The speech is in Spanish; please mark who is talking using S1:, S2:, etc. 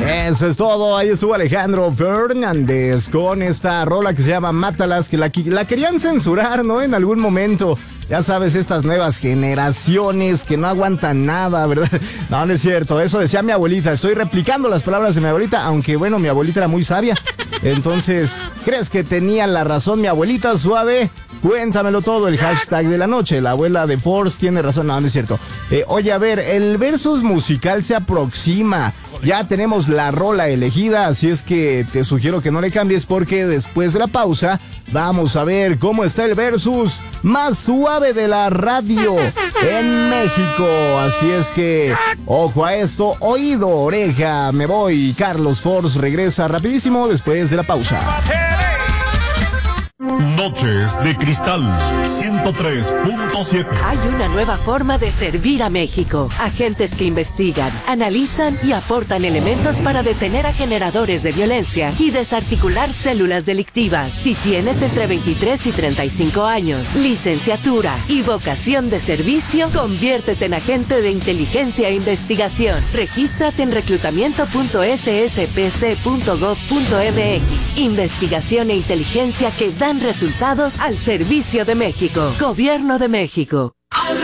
S1: Eso es todo. Ahí estuvo Alejandro Fernández con esta rola que se llama Mátalas, que la querían censurar, ¿no? En algún momento. Ya sabes, estas nuevas generaciones que no aguantan nada, ¿verdad? No, no es cierto. Eso decía mi abuelita. Estoy replicando las palabras de mi abuelita, aunque bueno, mi abuelita era muy sabia. Entonces, ¿crees que tenía la razón mi abuelita, Suave? Cuéntamelo todo, el hashtag de la noche. La abuela de Force tiene razón. No, no es cierto. Oye, a ver, el versus musical se aproxima. Ya tenemos la rola elegida, así es que te sugiero que no le cambies porque después de la pausa vamos a ver cómo está el versus más suave de la radio en México. Así es que, ojo a esto, oído, oreja, me voy. Carlos Force regresa rapidísimo después de la pausa.
S2: Noches de Cristal 103.7.
S3: Hay una nueva forma de servir a México. Agentes que investigan, analizan y aportan elementos para detener a generadores de violencia y desarticular células delictivas. Si tienes entre 23 y 35 años, licenciatura y vocación de servicio, conviértete en agente de inteligencia e investigación. Regístrate en reclutamiento.sspc.gov.mx. Investigación e inteligencia que dan resultados al servicio de México. Gobierno de México.
S4: Al